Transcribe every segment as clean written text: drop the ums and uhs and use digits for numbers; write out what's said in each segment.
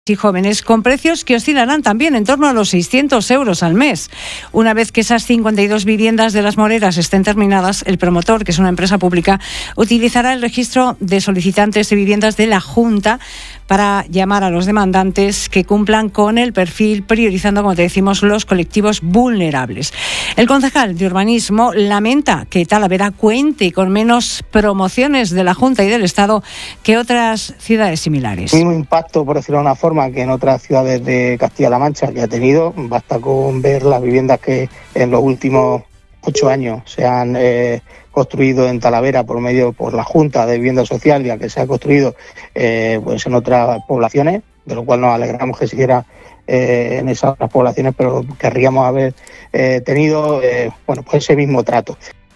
y jóvenes, con precios que oscilarán también en torno a los 600 euros al mes. Una vez que esas 52 viviendas de Las Moreras estén terminadas, el promotor, que es una empresa pública, utilizará el registro de solicitantes de viviendas de la Junta para llamar a los demandantes que cumplan con el perfil, priorizando, como te decimos, los colectivos vulnerables. El concejal de Urbanismo lamenta que Talavera cuente con menos promociones de la Junta y del Estado que otras ciudades similares. El mismo impacto, por decirlo de una forma, que en otras ciudades de Castilla-La Mancha que ha tenido. Basta con ver las viviendas que en los últimos 8 años se han construido en Talavera por la Junta de Vivienda Social, ya que se ha construido pues en otras poblaciones, de lo cual nos alegramos que siguiera en esas otras poblaciones, pero querríamos haber tenido pues ese mismo trato.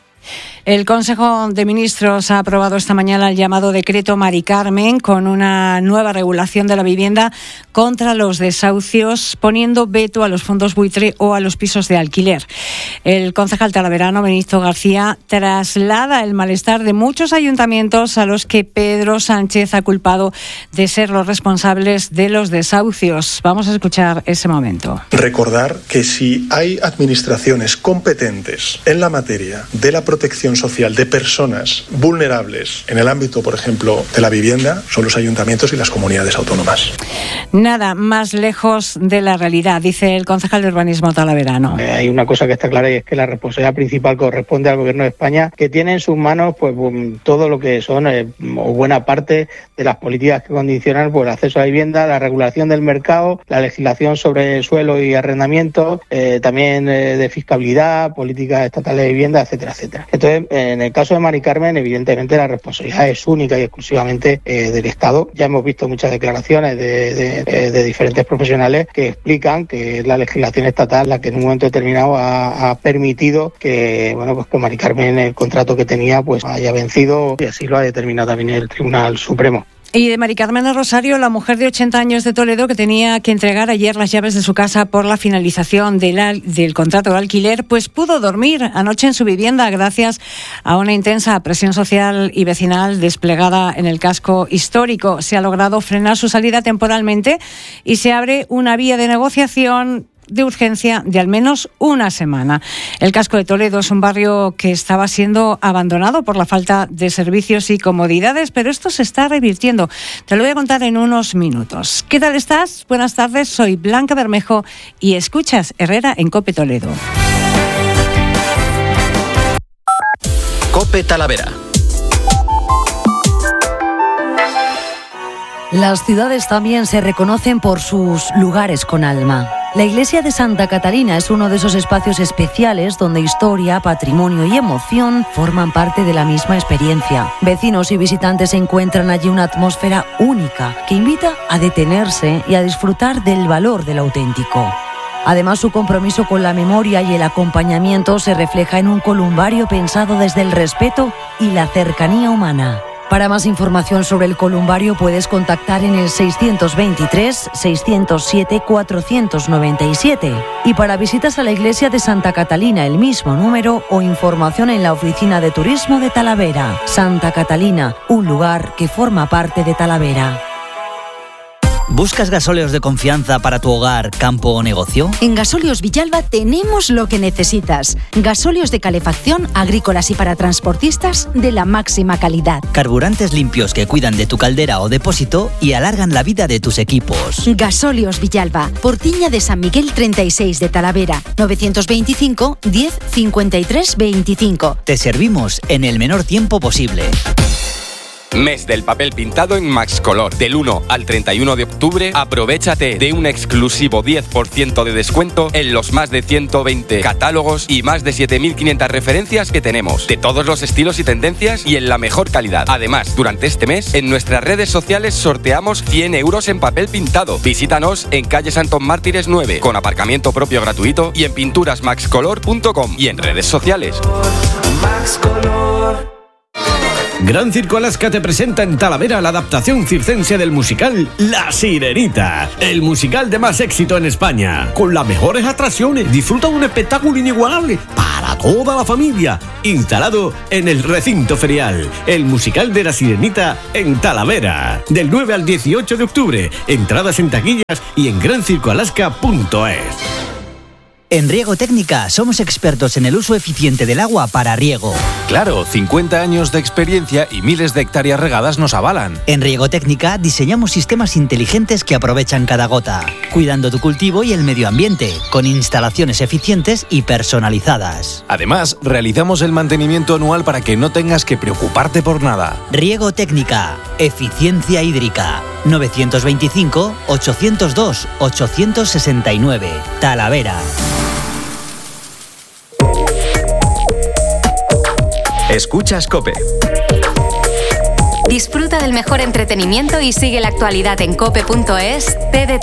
El Consejo de Ministros ha aprobado esta mañana el llamado decreto Mari Carmen, con una nueva regulación de la vivienda contra los desahucios, poniendo veto a los fondos buitre o a los pisos de alquiler. El concejal talaverano Benito García traslada el malestar de muchos ayuntamientos a los que Pedro Sánchez ha culpado de ser los responsables de los desahucios. Vamos a escuchar ese momento. Recordar que si hay administraciones competentes en la materia de la protección social de personas vulnerables en el ámbito, por ejemplo, de la vivienda, son los ayuntamientos y las comunidades autónomas. Nada más lejos de la realidad, dice el concejal de Urbanismo talaverano. Hay una cosa que está clara, y es que la responsabilidad principal corresponde al Gobierno de España, que tiene en sus manos pues todo lo que son o buena parte de las políticas que condicionan pues el acceso a la vivienda, la regulación del mercado, la legislación sobre suelo y arrendamiento, también de fiscalidad, políticas estatales de vivienda, etcétera, etcétera. Entonces, en el caso de Mari Carmen, evidentemente la responsabilidad es única y exclusivamente del Estado. Ya hemos visto muchas declaraciones de diferentes profesionales que explican que es la legislación estatal la que en un momento determinado ha permitido que que Mari Carmen, el contrato que tenía, pues haya vencido, y así lo ha determinado también el Tribunal Supremo. Y de Mari Carmen Rosario, la mujer de 80 años de Toledo que tenía que entregar ayer las llaves de su casa por la finalización del contrato de alquiler, pues pudo dormir anoche en su vivienda gracias a una intensa presión social y vecinal desplegada en el casco histórico. Se ha logrado frenar su salida temporalmente y se abre una vía de negociación de urgencia de al menos una semana. El casco de Toledo es un barrio que estaba siendo abandonado por la falta de servicios y comodidades, pero esto se está revirtiendo. Te lo voy a contar en unos minutos. ¿Qué tal estás? Buenas tardes, soy Blanca Bermejo y escuchas Herrera en COPE Toledo. COPE Talavera. Las ciudades también se reconocen por sus lugares con alma. La iglesia de Santa Catalina es uno de esos espacios especiales donde historia, patrimonio y emoción forman parte de la misma experiencia. Vecinos y visitantes encuentran allí una atmósfera única que invita a detenerse y a disfrutar del valor del auténtico. Además, su compromiso con la memoria y el acompañamiento se refleja en un columbario pensado desde el respeto y la cercanía humana. Para más información sobre el columbario puedes contactar en el 623-607-497 y para visitas a la iglesia de Santa Catalina el mismo número o información en la oficina de turismo de Talavera. Santa Catalina, un lugar que forma parte de Talavera. ¿Buscas gasóleos de confianza para tu hogar, campo o negocio? En Gasóleos Villalba tenemos lo que necesitas. Gasóleos de calefacción, agrícolas y para transportistas de la máxima calidad. Carburantes limpios que cuidan de tu caldera o depósito y alargan la vida de tus equipos. Gasóleos Villalba, Portiña de San Miguel 36 de Talavera, 925 10 53 25. Te servimos en el menor tiempo posible. Mes del papel pintado en Max Color. Del 1 al 31 de octubre, aprovéchate de un exclusivo 10% de descuento en los más de 120 catálogos y más de 7.500 referencias que tenemos, de todos los estilos y tendencias y en la mejor calidad. Además, durante este mes, en nuestras redes sociales sorteamos 100 euros en papel pintado. Visítanos en calle Santos Mártires 9, con aparcamiento propio gratuito, y en pinturasmaxcolor.com y en redes sociales. Max Color. Gran Circo Alaska te presenta en Talavera la adaptación circense del musical La Sirenita, el musical de más éxito en España. Con las mejores atracciones, disfruta de un espectáculo inigualable para toda la familia, instalado en el recinto ferial, el musical de La Sirenita en Talavera, del 9 al 18 de octubre. Entradas en taquillas y en grancircoalaska.es. En Riego Técnica somos expertos en el uso eficiente del agua para riego. Claro, 50 años de experiencia y miles de hectáreas regadas nos avalan. En Riego Técnica diseñamos sistemas inteligentes que aprovechan cada gota, cuidando tu cultivo y el medio ambiente, con instalaciones eficientes y personalizadas. Además, realizamos el mantenimiento anual para que no tengas que preocuparte por nada. Riego Técnica, eficiencia hídrica. 925-802-869, Talavera. Escuchas COPE. Disfruta del mejor entretenimiento y sigue la actualidad en cope.es, TDT